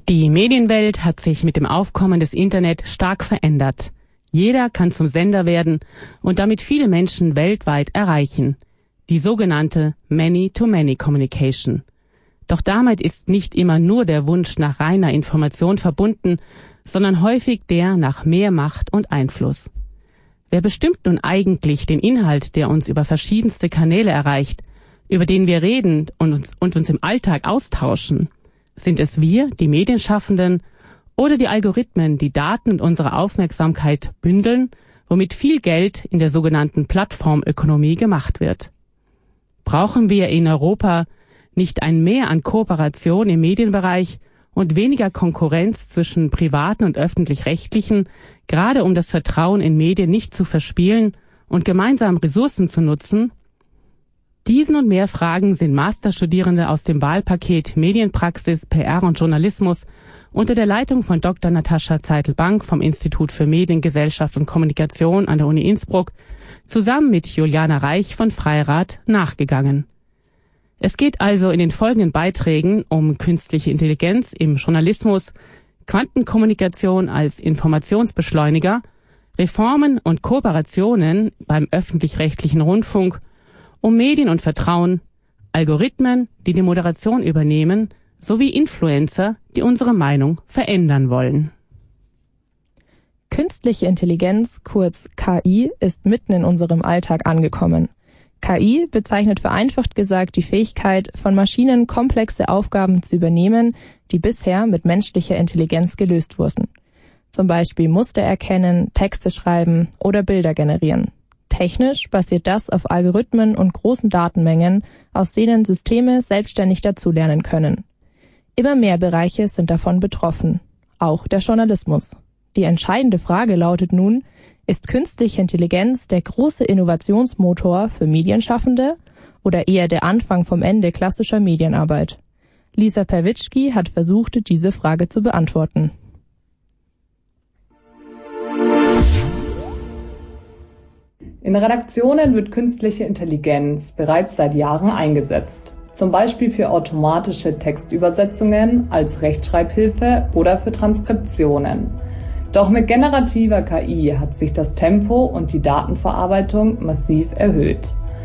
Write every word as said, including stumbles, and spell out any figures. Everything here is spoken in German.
Die Medienwelt hat sich mit dem Aufkommen des Internet stark verändert. Jeder kann zum Sender werden und damit viele Menschen weltweit erreichen. Die sogenannte Many-to-Many-Communication. Doch damit ist nicht immer nur der Wunsch nach reiner Information verbunden, sondern häufig der nach mehr Macht und Einfluss. Wer bestimmt nun eigentlich den Inhalt, der uns über verschiedenste Kanäle erreicht, über den wir reden und uns, und uns im Alltag austauschen? Sind es wir, die Medienschaffenden, oder die Algorithmen, die Daten und unsere Aufmerksamkeit bündeln, womit viel Geld in der sogenannten Plattformökonomie gemacht wird? Brauchen wir in Europa nicht ein Mehr an Kooperation im Medienbereich und weniger Konkurrenz zwischen privaten und öffentlich-rechtlichen, gerade um das Vertrauen in Medien nicht zu verspielen und gemeinsam Ressourcen zu nutzen? Diesen und mehr Fragen sind Masterstudierende aus dem Wahlpaket Medienpraxis, P R und Journalismus unter der Leitung von Doktor Natascha Zeitl-Bank vom Institut für Medien, Gesellschaft und Kommunikation an der Uni Innsbruck zusammen mit Juliana Reich von Freirad nachgegangen. Es geht also in den folgenden Beiträgen um künstliche Intelligenz im Journalismus, Quantenkommunikation als Informationsbeschleuniger, Reformen und Kooperationen beim öffentlich-rechtlichen Rundfunk, um Medien und Vertrauen, Algorithmen, die die Moderation übernehmen, sowie Influencer, die unsere Meinung verändern wollen. Künstliche Intelligenz, kurz K I, ist mitten in unserem Alltag angekommen. K I bezeichnet vereinfacht gesagt die Fähigkeit, von Maschinen komplexe Aufgaben zu übernehmen, die bisher mit menschlicher Intelligenz gelöst wurden. Zum Beispiel Muster erkennen, Texte schreiben oder Bilder generieren. Technisch basiert das auf Algorithmen und großen Datenmengen, aus denen Systeme selbstständig dazulernen können. Immer mehr Bereiche sind davon betroffen, auch der Journalismus. Die entscheidende Frage lautet nun, ist künstliche Intelligenz der große Innovationsmotor für Medienschaffende oder eher der Anfang vom Ende klassischer Medienarbeit? Lisa Perwitschki hat versucht, diese Frage zu beantworten. In Redaktionen wird künstliche Intelligenz bereits seit Jahren eingesetzt. Zum Beispiel für automatische Textübersetzungen, als Rechtschreibhilfe oder für Transkriptionen. Doch mit generativer K I hat sich das Tempo und die Datenverarbeitung massiv erhöht.